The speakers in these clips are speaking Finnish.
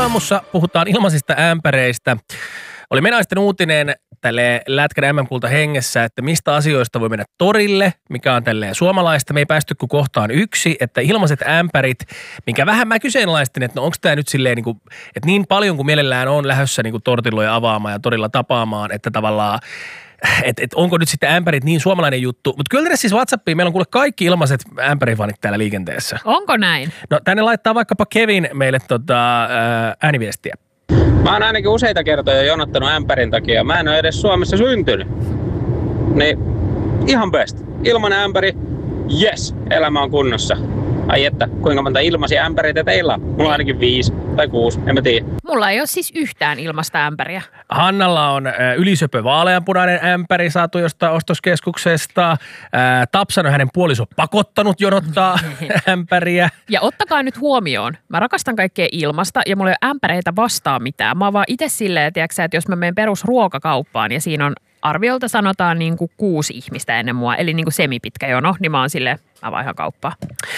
aamussa puhutaan ilmaisista ämpäreistä. Oli menaisten uutinen tälle Lätkän MM-kulta hengessä, että mistä asioista voi mennä torille, mikä on tälleen suomalaista. Me ei päästy kuin kohtaan yksi, että ilmaiset ämpärit, minkä vähän mä kyseenalaistin, että no onko tämä nyt silleen, että niin paljon kuin mielellään on lähdössä tortilloja avaamaan ja torilla tapaamaan, että tavallaan että onko nyt sitten ämpärit niin suomalainen juttu. Mutta kyllä siis WhatsAppiin meillä on kuule kaikki ilmaiset ämpärifanit täällä liikenteessä. Onko näin? No tänne laittaa vaikkapa Kevin meille ääniviestiä. Mä oon ainakin useita kertoja jonottanut ämpärin takia. Mä en ole edes Suomessa syntynyt. Niin ihan best. Ilmanen ämpäri, yes, elämä on kunnossa. Ai että, kuinka monta ilmaisia ämpäreitä teillä on? Mulla on ainakin 5 tai 6, en mä tiedä. Mulla ei ole siis yhtään ilmasta ämpäriä. Hannalla on ylisöpö vaaleanpunainen ämpäri saatu jostain ostoskeskuksesta. Tapsan on hänen puoliso pakottanut jonottaa ämpäriä. Ja ottakaa nyt huomioon, mä rakastan kaikkea ilmasta ja mulla ei ole ämpäreitä vastaan mitään. Mä oon vaan itse silleen, että jos mä menen perusruokakauppaan ja siinä on arviolta sanotaan 6 ihmistä ennen mua, eli semipitkä jono, niin mä oon silleen, mä vaihan kauppaa.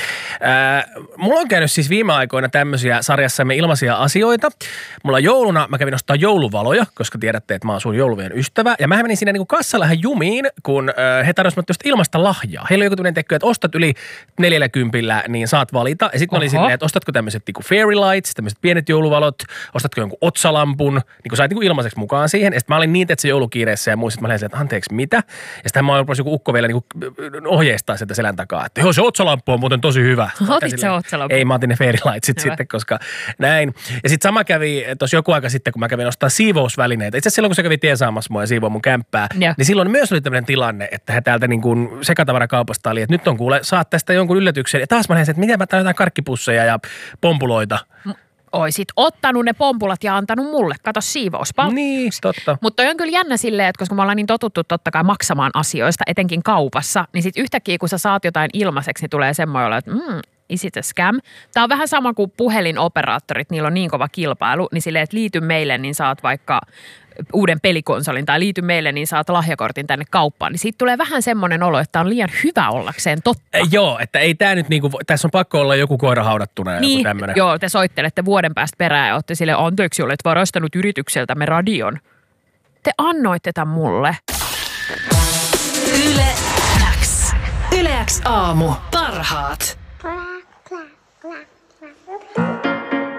Mulla on käynyt siis viime aikoina tämmöisiä sarjassamme ilmaisia asioita. Mulla jouluna mä kävin ostaa jouluvaloja, koska tiedätte, että mä oon sun jouluvien ystävä. Ja mä menin siinä kassalla ihan jumiin, kun he tarjosivat just ilmasta lahjaa. Heillä oli joku tämmöinen tekö, että ostat yli 40, niin saat valita. Ja sitten oli silleen, että ostatko tämmöiset fairy lights, tämmöiset pienet jouluvalot, ostatko jonkun otsalampun, niin sait ilmaiseksi mukaan siihen. Ja sitten mä olin niin, että se joulukiireessä ja muistin, että mä olin että anteeksi, mitä? Ja sitten mä olin joku ukko vielä ohjeistaa sieltä selän takaa, että joo, se otsalamppu on muuten tosi hyvä. Otit se otsalampu? Ei, mä otin ne fairy lightsit sitten, koska näin. Ja sitten sama kävi tuossa joku aika sitten, kun mä kävin ostaa siivousvälineitä. Itse asiassa silloin, kun se kävi tiesaamassa mua ja siivoa mun kämppää, niin silloin myös oli tämmöinen tilanne, että he täältä sekatavarakaupasta oli, että nyt on kuule, saat tästä jonkun yllätyksen. Ja taas mä lähdin, että miten mä taan jotain karkkipusseja ja pompuloita. Oisit ottanut ne pompulat ja antanut mulle. Kato siivouspalkka. Niin, totta. Mutta on kyllä jännä silleen, että koska me ollaan niin totuttu totta kai maksamaan asioista, etenkin kaupassa, niin sitten yhtäkkiä kun sä saat jotain ilmaiseksi, niin tulee semmoinen, että is it a scam? Tämä on vähän sama kuin puhelinoperaattorit, niillä on niin kova kilpailu, niin silleen, että liity meille, niin saat vaikka uuden pelikonsolin tai liity meille, niin saat lahjakortin tänne kauppaan. Niin siitä tulee vähän semmoinen olo, että on liian hyvä ollakseen totta. Joo, että ei tämä nyt tässä on pakko olla joku koira haudattuna ja joku tämmöinen. Joo, te soittelette vuoden päästä perään ja olette silleen, anteeksi, olet varastanut yritykseltämme radion. Te annoitte tämän mulle. Yle X. Yle X aamu. Parhaat.